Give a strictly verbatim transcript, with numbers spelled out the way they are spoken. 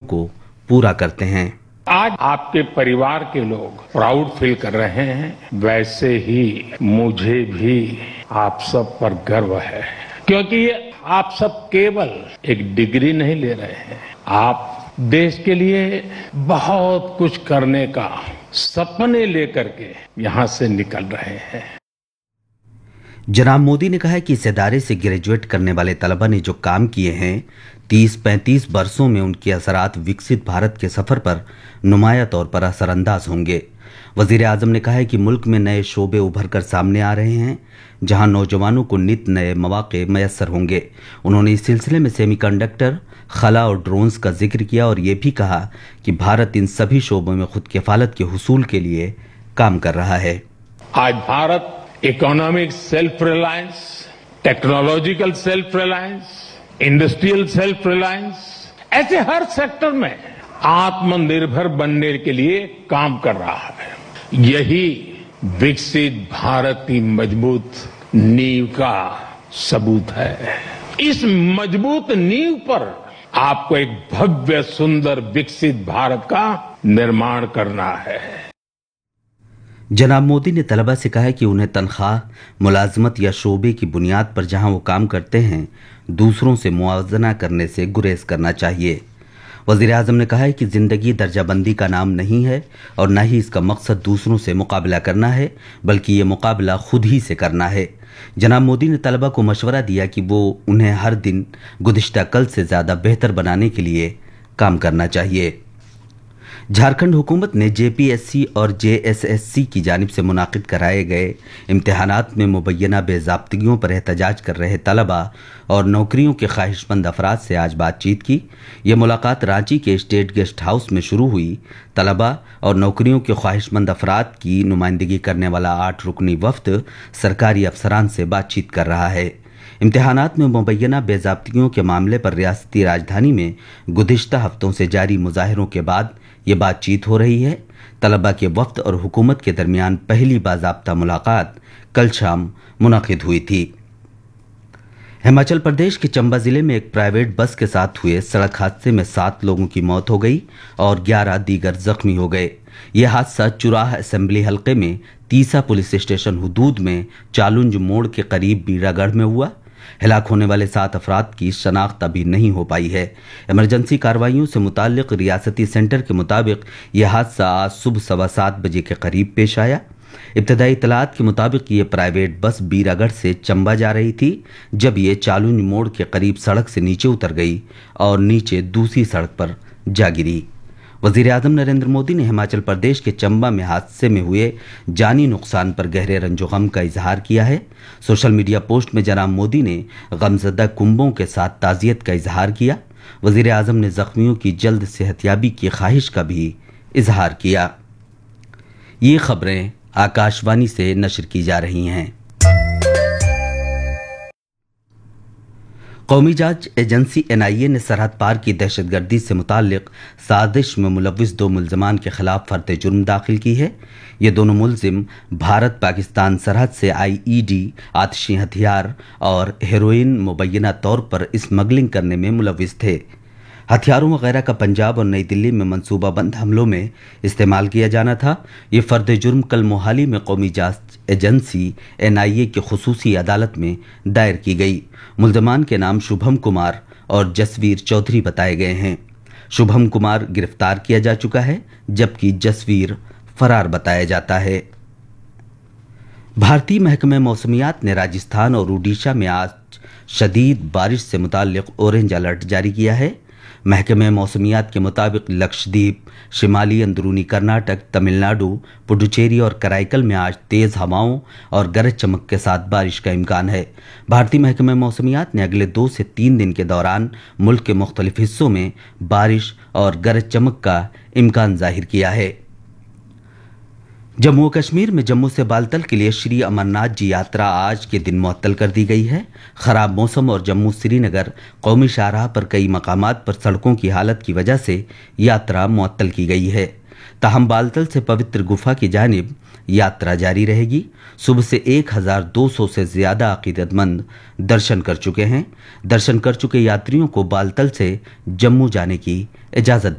को पूरा करते हैं। आज आपके परिवार के लोग प्राउड फील कर रहे हैं, वैसे ही मुझे भी आप सब पर गर्व है, क्योंकि ये आप सब केवल एक डिग्री नहीं ले रहे हैं, आप देश के लिए बहुत कुछ करने का सपने लेकर के यहां से निकल रहे हैं। जनाब मोदी ने कहा कि इस इदारे से ग्रेजुएट करने वाले तलबा ने जो काम किए हैं, तीस पैंतीस वर्षों में उनके असरात विकसित भारत के सफर पर नुमाया तौर पर असरअंदाज होंगे। वजीर आजम ने कहा है कि मुल्क में नए शोबे उभर कर सामने आ रहे हैं, जहां नौजवानों को नित नए मौके मैसर होंगे। उन्होंने इस सिलसिले में सेमीकंडक्टर, खला और ड्रोन्स का जिक्र किया और ये भी कहा कि भारत इन सभी शोबों में खुद किफालत के हुसूल के लिए काम कर रहा है। आज Bharat economic self reliance, technological self reliance, industrial self reliance, ऐसे हर सेक्टर में आत्मनिर्भर बनने के लिए काम कर रहा है। यही विकसित भारत की मजबूत नींव का सबूत है। इस मजबूत नींव पर आपको एक भव्य सुंदर विकसित भारत का निर्माण करना है। जनाब मोदी ने तलबा से कहा कि उन्हें तनख्वाह, मुलाजमत या शोबे की बुनियाद पर जहां वो काम करते हैं, दूसरों से मुआवजना करने से गुरेज करना चाहिए। वजीर आजम ने कहा है कि जिंदगी दर्जाबंदी का नाम नहीं है और न ही इसका मकसद दूसरों से मुकाबला करना है, बल्कि ये मुकाबला खुद ही से करना है। जनाब मोदी ने तलबा को मशवरा दिया कि वो उन्हें हर दिन गुज़िश्ता कल से ज़्यादा बेहतर बनाने के लिए काम करना चाहिए। झारखंड हुकूमत ने जेपीएससी और जेएसएससी की जानिब से मुनाकिद कराए गए इम्तिहानात में मुबैना बेज़ाब्तियों पर एहतजाज कर रहे तलबा और नौकरियों के ख्वाहिशमंद अफराद से आज बातचीत की। ये मुलाकात रांची के स्टेट गेस्ट हाउस में शुरू हुई। तलबा और नौकरियों के ख्वाहिशमंद अफराद की नुमाइंदगी करने वाला आठ रुकनी वफ्द सरकारी अफसरान से बातचीत कर रहा है। इम्तिहानात में मुबैना बेज़ाब्तियों के मामले पर रियासती राजधानी में गुज़िश्ता हफ्तों से जारी मुजाहिरों के बाद ये बातचीत हो रही है। तलबा के वफ्द और हुकूमत के दरमियान पहली बाज़ाब्ता मुलाकात कल शाम मुनक़िद हुई थी। हिमाचल प्रदेश के चंबा जिले में एक प्राइवेट बस के साथ हुए सड़क हादसे में सात लोगों की मौत हो गई और ग्यारह दीगर जख्मी हो गए। यह हादसा चुराह असेंबली हलके में तीसा पुलिस स्टेशन हुदूद में चालुंज मोड़ के करीब बीरागढ़ में हुआ। हिलाक होने वाले सात अफराद की शनाख्त अभी नहीं हो पाई है। इमरजेंसी कार्रवाइयों से मुताल्लिक रियासती सेंटर के मुताबिक यह हादसा आज सुबह सवा सात बजे के करीब पेश आया। इब्तदाई इतलात के मुताबिक ये प्राइवेट बस बीरागढ़ से चंबा जा रही थी, जब ये चालुंज मोड़ के करीब सड़क से नीचे उतर गई और नीचे दूसरी सड़क पर जा गिरी। वजीर आजम नरेंद्र मोदी ने हिमाचल प्रदेश के चंबा में हादसे में हुए जानी नुकसान पर गहरे रंजो गम का इजहार किया है। सोशल मीडिया पोस्ट में जनाब मोदी ने गमजदा कुंबों के साथ ताज़ियत का इजहार किया। वजीर आजम ने जख्मियों की जल्द सेहतयाबी की ख्वाहिश का भी इजहार किया। ये खबरें आकाशवाणी से नशर की जा रही हैं। कौमी जांच एजेंसी एन आई ए ने सरहद पार की दहशतगर्दी से मुताल्लिक साजिश में मुलविस दो मुल्ज़मान के खिलाफ फर्द जुर्म दाखिल की है। ये दोनों मुल्जिम भारत पाकिस्तान सरहद से आई ई डी, आतिशी हथियार और हेरोइन मुबैना तौर पर स्मगलिंग करने में मुलविस थे। हथियारों वगैरह का पंजाब और नई दिल्ली में मनसूबाबंद हमलों में इस्तेमाल किया जाना था। ये फर्द जुर्म कल मोहाली में कौमी जांच एजेंसी एन आई ए की खुसूसी अदालत में दायर की गई। मुल्ज़मान के नाम शुभम कुमार और जसवीर चौधरी बताए गए हैं। शुभम कुमार गिरफ्तार किया जा चुका है, जबकि जसवीर फरार बताया जाता है। भारतीय महकमे मौसमियात ने राजस्थान और ओडिशा में आज शदीद बारिश से मुताल्लिक ऑरेंज अलर्ट जारी किया है। महकमे मौसमियात के मुताबिक लक्षद्वीप, शिमाली अंदरूनी कर्नाटक, तमिलनाडु, पुडुचेरी और कराईकल में आज तेज हवाओं और गरज चमक के साथ बारिश का इम्कान है। भारतीय महकमे मौसमियात ने अगले दो से तीन दिन के दौरान मुल्क के मुख्तलिफ हिस्सों में बारिश और गरज चमक का इम्कान जाहिर किया है। जम्मू कश्मीर में जम्मू से बालतल के लिए श्री अमरनाथ जी यात्रा आज के दिन मुअत्तल कर दी गई है। खराब मौसम और जम्मू श्रीनगर कौमी शाहराह पर कई मकामात पर सड़कों की हालत की वजह से यात्रा मुअत्तल की गई है। ताहम बालतल से पवित्र गुफा की जानिब यात्रा जारी रहेगी। सुबह से एक हजार दो सौ से ज्यादा अकीदतमंद दर्शन कर चुके हैं। दर्शन कर चुके यात्रियों को बालतल से जम्मू जाने की इजाजत